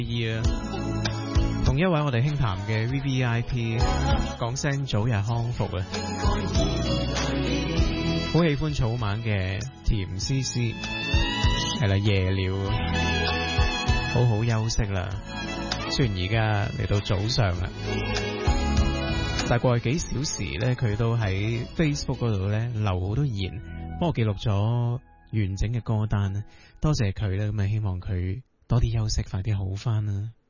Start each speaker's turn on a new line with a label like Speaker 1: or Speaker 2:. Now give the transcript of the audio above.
Speaker 1: 啊，同一位我哋輕談嘅 VVIP 講聲早日康復啊！好喜歡草蜢嘅甜絲絲，係啦，夜了，好好休息啦。雖然而家嚟到早上啦，但係過去幾小時咧，佢都喺 Facebook 嗰度咧留好多言，幫我記錄咗完整嘅歌單。多謝佢啦，咁啊希望佢多啲休息，快啲好返啦。